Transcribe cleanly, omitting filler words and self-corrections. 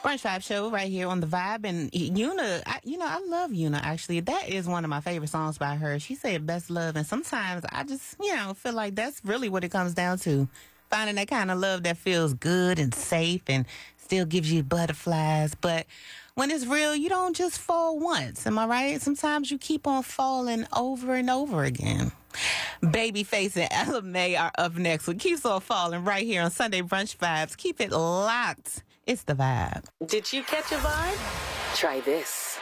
Brunch Vibe Show right here on the Vibe. And Yuna, I love Yuna, actually. That is one of my favorite songs by her. She said best love. And sometimes I just, feel like that's really what it comes down to. Finding that kind of love that feels good and safe and still gives you butterflies. But when it's real, you don't just fall once. Am I right? Sometimes you keep on falling over and over again. Babyface and Ella Mai are up next with Keeps on Falling right here on Sunday Brunch Vibes. Keep it locked. It's the Vibe. Did you catch a vibe? Try this.